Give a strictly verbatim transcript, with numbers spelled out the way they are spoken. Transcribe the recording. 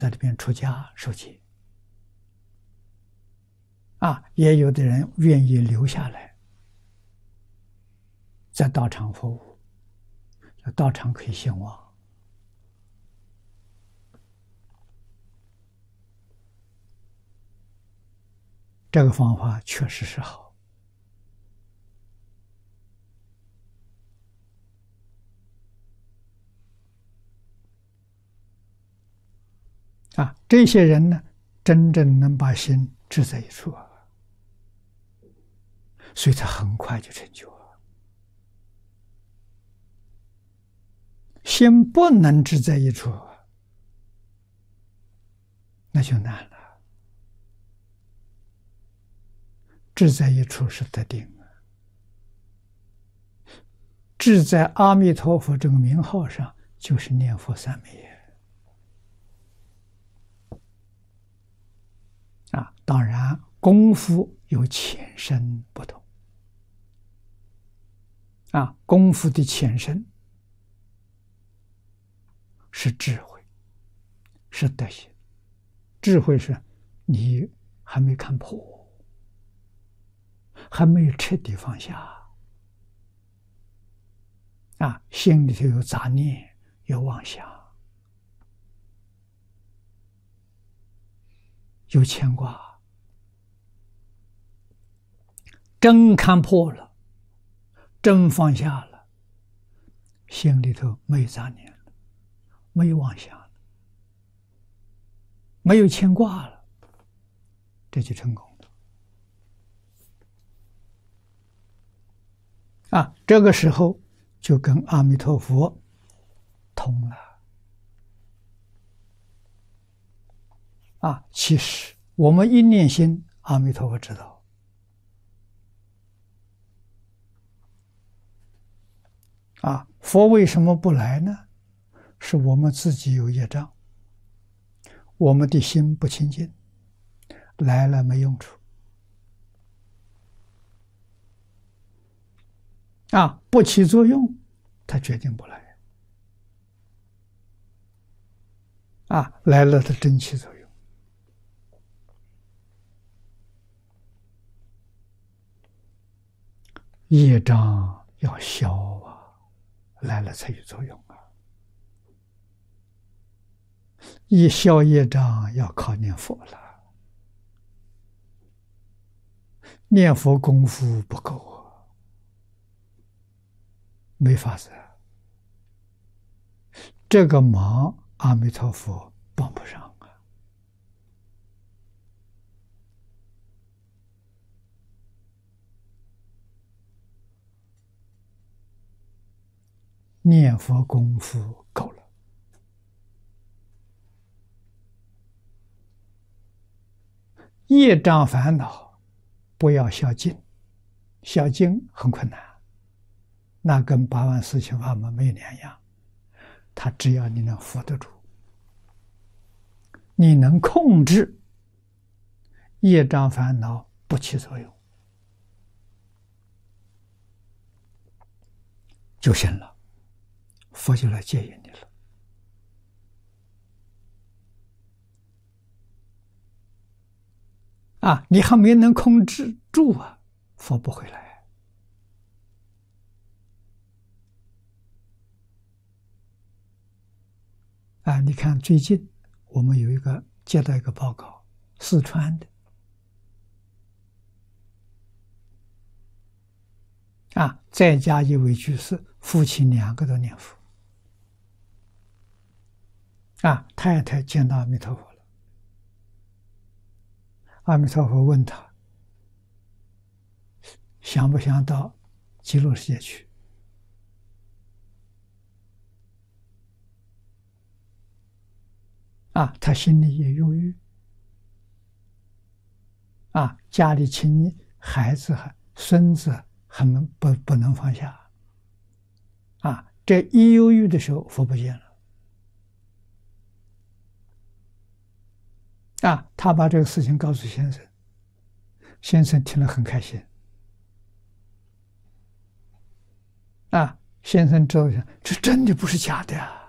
在这边出家受戒。啊，也有的人愿意留下来，在道场服务，道场可以兴旺。这个方法确实是好。啊，这些人呢，真正能把心志在一处啊，所以他很快就成就了。心不能志在一处，那就难了。志在一处是得定，志在阿弥陀佛这个名号上，就是念佛三昧耶。啊，当然功夫有浅深不同。啊，功夫的浅深是智慧，是德行。智慧是你还没看破，还没有彻底放下。啊，心里头有杂念，有妄想，有牵挂，真看破了，真放下了，心里头没有杂念了，没有妄想了，没有牵挂了，这就成功了。啊，这个时候就跟阿弥陀佛通了。啊，其实我们一念心，阿弥陀佛知道。啊，佛为什么不来呢？是我们自己有业障，我们的心不清净，来了没用处。啊，不起作用，他决定不来。啊，来了他真起作用。业障要消啊，来了才有作用啊。一消业障要靠念佛了，念佛功夫不够啊，没法子。这个忙阿弥陀佛帮不上啊。念佛功夫够了，业障烦恼不要消尽，消尽很困难，那跟八万四千法门没有两样。它只要你能扶得住，你能控制业障烦恼不起作用，就行了，佛就来接引你了。啊，你还没能控制住啊，佛不会来。啊，你看最近我们有一个接到一个报告，四川的，啊，在家一位居士，夫妻两个都念佛，啊，太太见到阿弥陀佛了，阿弥陀佛问他想不想到极乐世界去？啊，他心里也忧郁，啊，家里亲孩子、孙子很不不能放下，啊，这一忧郁的时候，佛不见了，啊，他把这个事情告诉先生，先生听了很开心，啊，先生知道这真的不是假的啊。